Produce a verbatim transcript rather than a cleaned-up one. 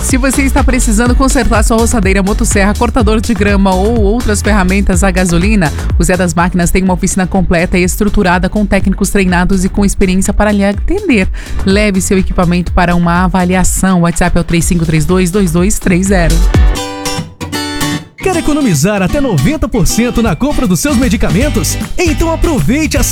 Se você está precisando consertar sua roçadeira, motosserra, cortador de grama ou outras ferramentas a gasolina, o Zé das Máquinas tem uma oficina completa e estruturada com técnicos treinados e com experiência para lhe atender. Leve seu equipamento para uma avaliação. O WhatsApp é o três cinco três dois, dois dois três zero. Quer economizar até noventa por cento na compra dos seus medicamentos? Então aproveite a